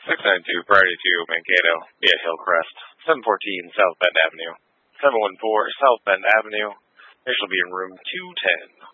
692 Priority 2, Mankato, via Hillcrest. 714 South Bend Avenue. 714 South Bend Avenue. They shall be in room 210.